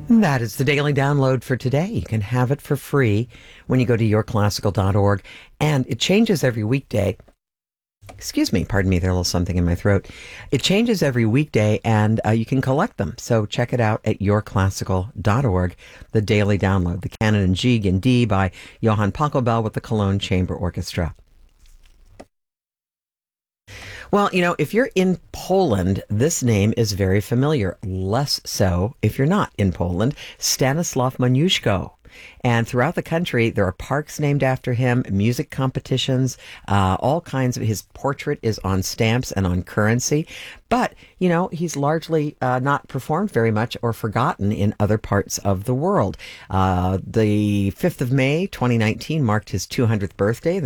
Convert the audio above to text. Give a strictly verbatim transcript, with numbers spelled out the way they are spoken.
That is the daily download for today. You can have it for free when you go to your classical dot org, and it changes every weekday. Excuse me, pardon me, there's a little something in my throat. It changes every weekday, and uh, you can collect them. So check it out at your classical dot org, the daily download, the Canon in G and D by Johann Pachelbel with the Cologne Chamber Orchestra. Well, you know, if you're in Poland, this name is very familiar. Less so if you're not in Poland. Stanislaw Moniuszko. And throughout the country, there are parks named after him, music competitions, uh, all kinds of. His portrait is on stamps and on currency. But, you know, he's largely uh, not performed very much or forgotten in other parts of the world. Uh, the fifth of May, twenty nineteen, marked his two hundredth birthday.